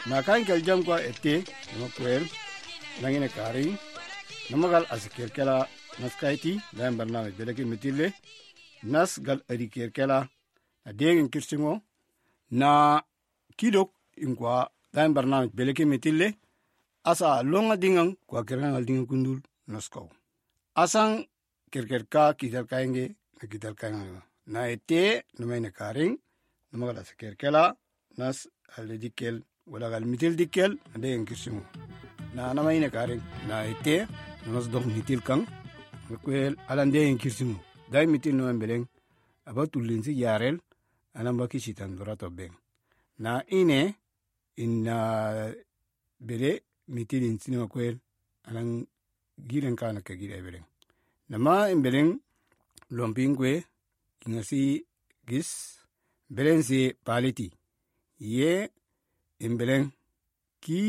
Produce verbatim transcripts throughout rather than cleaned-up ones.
na kan kel jam kwa ette no kwel nangine kari namagal asikir kala naskaiti dan barnamij belaki mitille nas gal adikir kala adegen kirsingo na kidok inkwa dan barnamij belaki mitille asa longa dingang kwa kirangal dingang kundul naskaw asang kirkirka kidal kainge na kidal kainga na ette numaine karing namagal asikir kala nas aledikel wala gal mitil dikel adegen kirsingo na namaine karing na ette nas dok mitil kang kwel alande en kirsingo dai mitil no mbeleng abatu lensi yarel anamba kishitan dorato beng na ine inna bele mitil in sinema kwel alang giren kana ke gire beleng nama mbeleng lompingwe ingasi gis belensi paliti ye mbeleng ki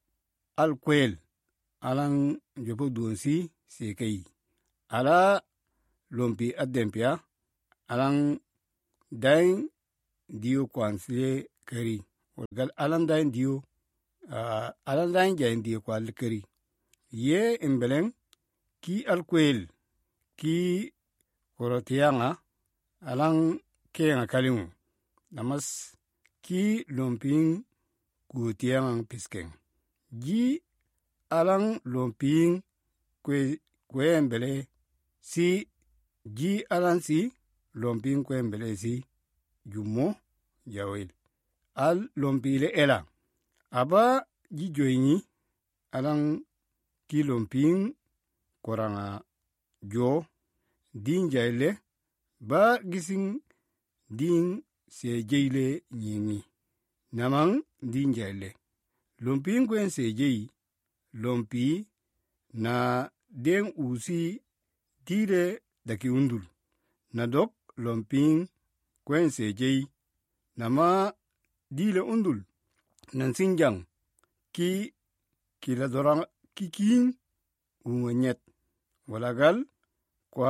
alkwel alang jopo duonsi sekei ala lompi adempia alang dain dio kwansle kari gal alang dain dio uh, alang dain jain dio kwal kari ye imbeleng ki alkwel ki korotianga alang kenga kalimu namas ki lomping kutiang piskeng ji alang lomping kwe kwembele si ji alan si lomping kwembele si jumo jawil al lompile ela aba ji joini alang ki lomping koranga jo din jaile ba gising din se jeile nyini namang din jaile lomping kwen se jei lompi na den usi dire daki undul na dok lomping kwen sejei nama dile undul nan sinjang ki kila dorang kikin unganyet walagal kwa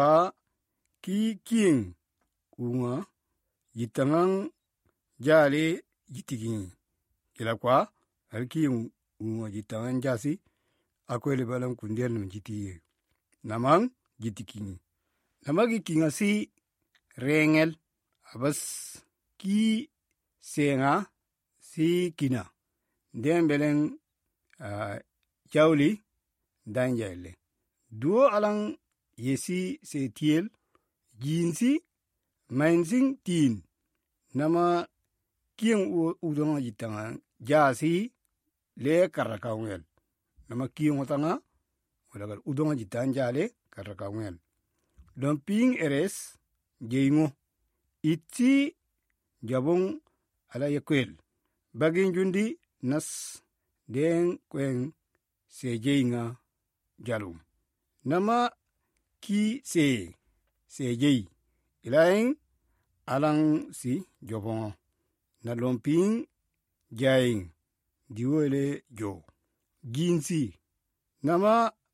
ki king unga yitangang jale yitikin kila kwa alki unga yitangang jasi akwele balam kundian nam jitiye namang jitikini namagi kinga si rengel abas ki senga si kina dembeleng uh, jawli danjaile duo alang yesi se tiel jinsi mainsing tin nama kieng udonga jitanga jasi le karakawel nama kieng otanga wala udonga jitan jale karakawel lomping eres jeingo itsi jabong ala yakwel bagin jundi nas den kwen se jeinga jalum nama ki se se jei ilaing alang si jobong na lomping jaing diwele jo ginsi nama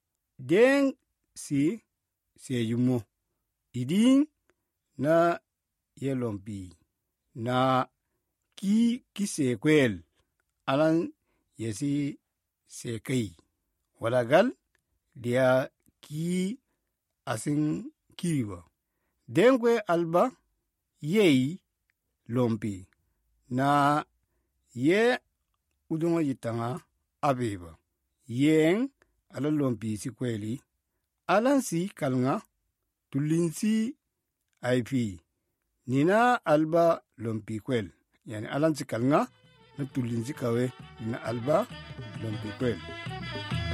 den si se yumo iding na yelompi na ki kise kwel alan yesi sekei walagal dia ki asin kiriba denkwe alba yei lompi na ye udunga yitanga abeba yeng ala lompi si kweli alan si kalnga tulinsi aipi nina alba lompi kwel yani alan si kalnga na tulinsi kawe nina alba lompi kwel